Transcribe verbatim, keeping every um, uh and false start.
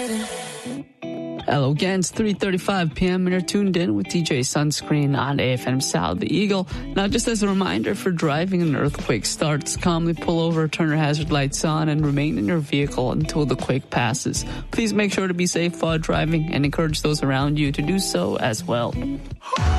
Hello again, it's three thirty-five p.m. and you're tuned in with D J Sunscreen on A F M South the Eagle. Now, just as a reminder, for driving an earthquake starts, calmly pull over, turn your hazard lights on, and remain in your vehicle until the quake passes. Please make sure to be safe while driving and encourage those around you to do so as well.